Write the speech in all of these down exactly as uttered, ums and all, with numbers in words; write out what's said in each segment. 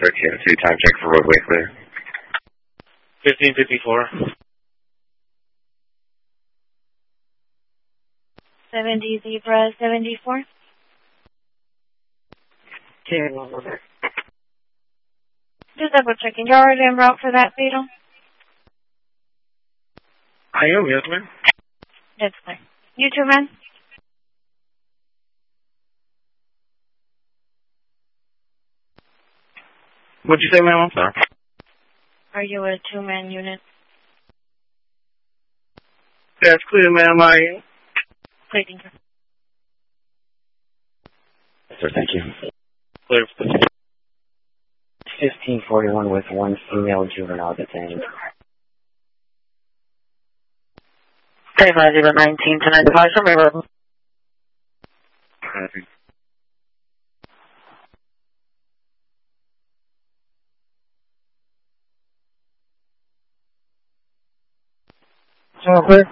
thirteen oh two, time check for roadway clear. fifteen fifty-four. seventy Zebra seventy-four. Just double checking. You're already en route for that fatal? I am, yes, ma'am. That's clear. You two men? What'd you say, ma'am? I'm sorry. Are you a two-man unit? That's clear, ma'am. I am. Clear, thank you. Sir, thank you. Clear. fifteen forty-one with one female juvenile detained. State five zero nineteen to ninety-five, summary road. Copy. Sound clear?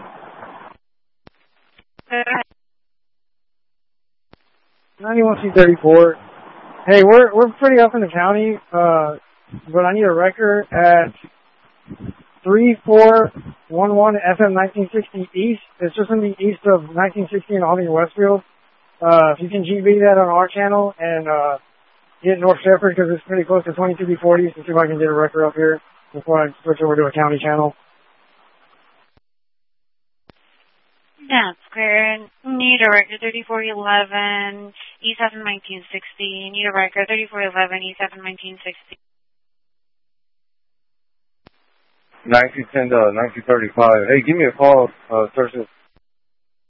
ninety-one C thirty-four. Hey, we're we're pretty up in the county, uh, but I need a record at three four one one F M nineteen sixty East. It's just going to be east of nineteen sixty in Albany Westfield. Uh, if you can G B that on our channel and uh, get North Shepherd because it's pretty close to twenty-two B forty, so see if I can get a record up here before I switch over to a county channel. That's clear. Need a record thirty-four eleven, E seven nineteen sixty. Need a record thirty-four eleven, E seven nineteen sixty. nineteen ten to nineteen thirty-five. Hey, give me a call, uh, Thursday.